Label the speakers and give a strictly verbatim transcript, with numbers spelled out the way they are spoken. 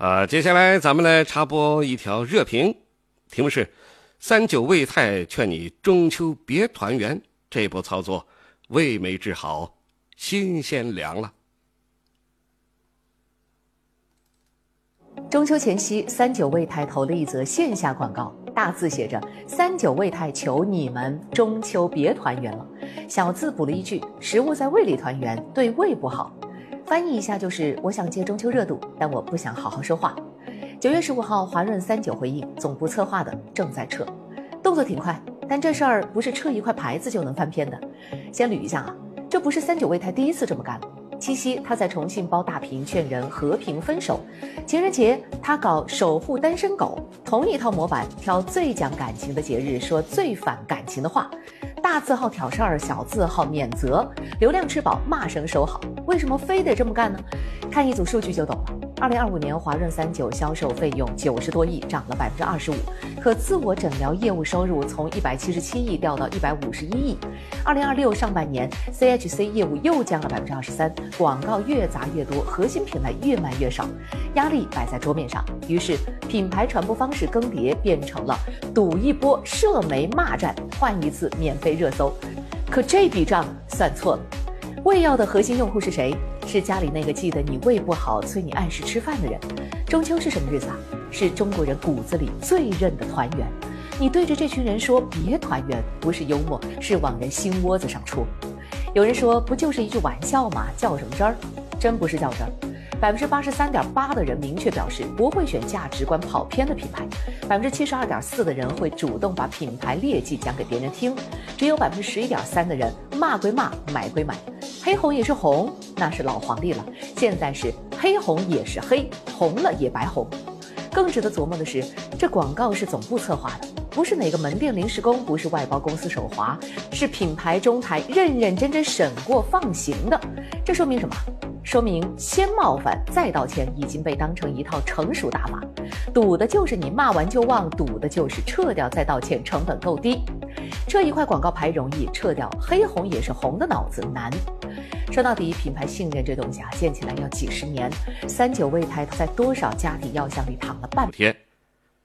Speaker 1: 啊，接下来咱们来插播一条热评，题目是三九胃泰劝你中秋别团圆，这波操作味没治好，心先凉了。
Speaker 2: 中秋前夕，三九胃泰投了一则线下广告，大字写着三九胃泰求你们中秋别团圆了，小字补了一句食物在胃里团圆对胃不好。翻译一下就是我想借中秋热度，但我不想好好说话。九月十五号，华润三九回应总部策划的正在撤，动作挺快，但这事儿不是撤一块牌子就能翻篇的。先捋一下啊，这不是三九胃泰第一次这么干了。七夕他在重庆包大屏劝人和平分手，情人节他搞守护单身狗，同一套模板挑最讲感情的节日说最反感情的话，大字号挑事儿，小字号免责，流量吃饱骂声收好。为什么非得这么干呢？看一组数据就懂了。二零二五年华润三九销售费用九十多亿，涨了百分之二十五，可自我诊疗业务收入从一百七十七亿掉到一百五十一亿。二零二六上半年 C H C 业务又降了百分之二十三，广告越砸越多，核心品类越卖越少，压力摆在桌面上。于是品牌传播方式更迭，变成了赌一波社媒骂战，换一次免费热搜。可这笔账算错了。胃药的核心用户是谁？是家里那个记得你胃不好催你按时吃饭的人。中秋是什么日子啊？是中国人骨子里最认的团圆。你对着这群人说别团圆，不是幽默，是往人心窝子上戳。有人说不就是一句玩笑吗？较什么真儿？真不是较真儿。百分之八十三点八的人明确表示不会选价值观跑偏的品牌，百分之七十二点四的人会主动把品牌劣迹讲给别人听，只有百分之十一点三的人骂归骂，买归买。黑红也是红，那是老黄历了，现在是黑红也是黑，红了也白红。更值得琢磨的是，这广告是总部策划的，不是哪个门店临时工，不是外包公司手滑，是品牌中台认认真真审过放行的。这说明什么？说明先冒犯再道歉已经被当成一套成熟打法，赌的就是你骂完就忘，赌的就是撤掉再道歉成本够低。撤一块广告牌容易，撤掉黑红也是红的脑子难。说到底，品牌信任这东西啊，建起来要几十年。三九胃泰在多少家底药箱里躺了半
Speaker 1: 天。